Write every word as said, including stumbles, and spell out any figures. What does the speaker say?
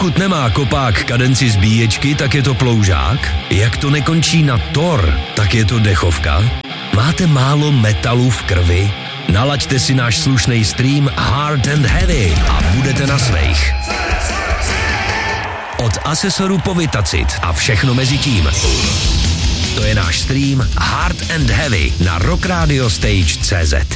Pokud nemá kopák kadenci zbíječky, tak je to ploužák. Jak to nekončí na tor, tak je to dechovka. Máte málo metalu v krvi? Nalaďte si náš slušný stream Hard and Heavy a budete na svejch. Od Asesoru po Vitacit a všechno mezi tím. To je náš stream Hard and Heavy na rock radio stage tečka cé zet.